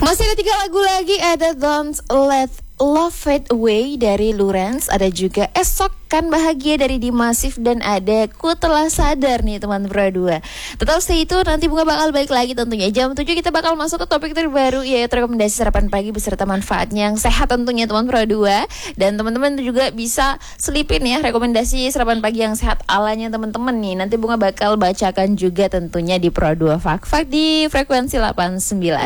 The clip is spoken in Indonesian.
Masih ada 3 lagu lagi, ada Don't Let Love Fade Away dari Lawrence, ada juga Esok Kan Bahagia dari Dimasif, dan ada Ku Telah Sadar nih teman Pro 2. Tetap stay itu, nanti Bunga bakal balik lagi tentunya jam 7 kita bakal masuk ke topik terbaru, yaitu rekomendasi sarapan pagi beserta manfaatnya yang sehat tentunya teman Pro 2. Dan teman-teman juga bisa selipin ya rekomendasi sarapan pagi yang sehat alanya teman-teman nih. Nanti Bunga bakal bacakan juga tentunya di Pro 2 Fak-Fak di frekuensi 89.